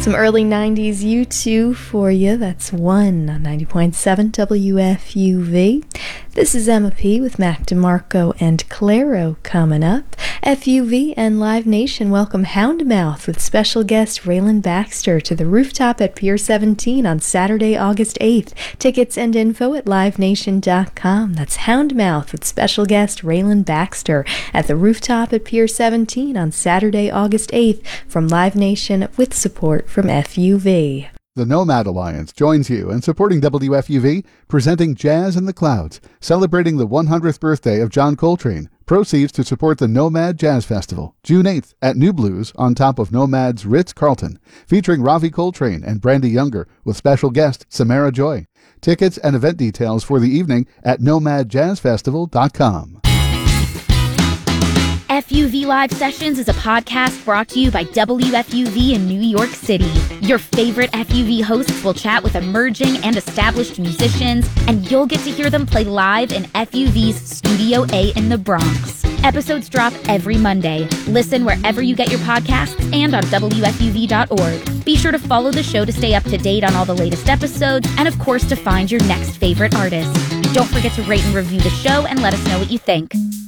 Some early 90s U2 for you. That's one on 90.7 WFUV. This is Emma P. with Mac DeMarco and Claro coming up. FUV and Live Nation welcome Houndmouth with special guest Raylan Baxter to the rooftop at Pier 17 on Saturday, August 8th. Tickets and info at livenation.com. That's Houndmouth with special guest Raylan Baxter at the rooftop at Pier 17 on Saturday, August 8th from Live Nation with support from FUV. The Nomad Alliance joins you in supporting WFUV, presenting Jazz in the Clouds, celebrating the 100th birthday of John Coltrane. Proceeds to support the Nomad Jazz Festival, June 8th at New Blues on top of Nomad's Ritz-Carlton, featuring Ravi Coltrane and Brandy Younger with special guest Samara Joy. Tickets and event details for the evening at nomadjazzfestival.com. FUV Live Sessions is a podcast brought to you by WFUV in New York City. Your favorite FUV hosts will chat with emerging and established musicians, and you'll get to hear them play live in FUV's Studio A in the Bronx. Episodes drop every Monday. Listen wherever you get your podcasts and on WFUV.org. Be sure to follow the show to stay up to date on all the latest episodes, and of course to find your next favorite artist. Don't forget to rate and review the show and let us know what you think.